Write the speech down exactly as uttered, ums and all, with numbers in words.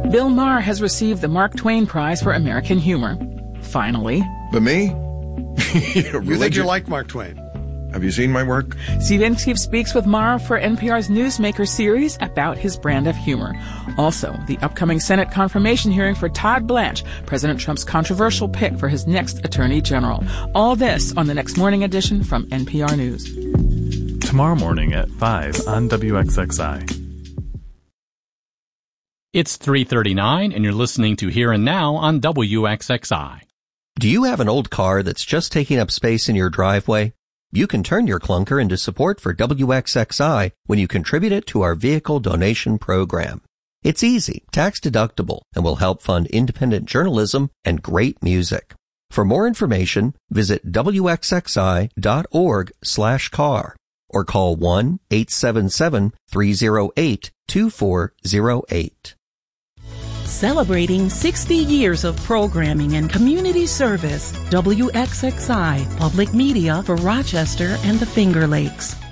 Bill Maher has received the Mark Twain Prize for American Humor. Finally. But me? You think you like Mark Twain? Have you seen my work? Steve Inskeep speaks with Maher for N P R's Newsmaker series about his brand of humor. Also, the upcoming Senate confirmation hearing for Todd Blanche, President Trump's controversial pick for his next attorney general. All this on the next morning edition from N P R News. Tomorrow morning at five on W X X I. It's three thirty-nine, and you're listening to Here and Now on W X X I. Do you have an old car that's just taking up space in your driveway? You can turn your clunker into support for W X X I when you contribute it to our vehicle donation program. It's easy, tax-deductible, and will help fund independent journalism and great music. For more information, visit W X X I dot org slash car or call one eight seven seven, three oh eight, two four oh eight. Celebrating sixty years of programming and community service, W X X I, public media for Rochester and the Finger Lakes.